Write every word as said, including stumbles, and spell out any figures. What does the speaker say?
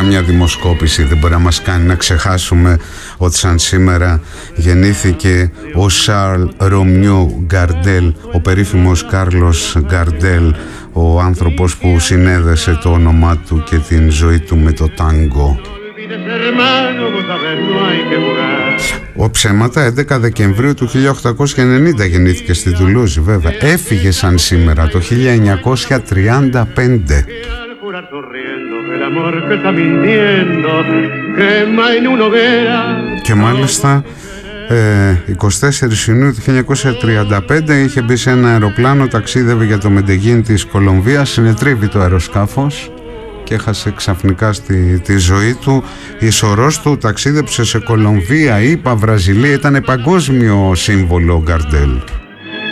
καμιά δημοσκόπηση δεν μπορεί να μας κάνει να ξεχάσουμε ότι σαν σήμερα γεννήθηκε ο Σαρλ Ρωμιού Γκαρντέλ, ο περίφημος Κάρλος Γκαρντέλ, ο άνθρωπος που συνέδεσε το όνομά του και την ζωή του με το τάγκο. Ο ψέματα έντεκα Δεκεμβρίου του χίλια οκτακόσια ενενήντα γεννήθηκε στη Τουλούζη, βέβαια. Έφυγε σαν σήμερα το χίλια εννιακόσια τριάντα πέντε. Και μάλιστα ε, εικοστή τέταρτη Ιουνίου του χίλια εννιακόσια τριάντα πέντε είχε μπει σε ένα αεροπλάνο, ταξίδευε για το Μεντεγίν της Κολομβίας, συνετρίβει το αεροσκάφος και έχασε ξαφνικά στη, τη ζωή του. Η σωρός του ταξίδεψε σε Κολομβία, ΗΠΑ, Βραζιλία, ήταν παγκόσμιο σύμβολο ο Γκαρντέλ.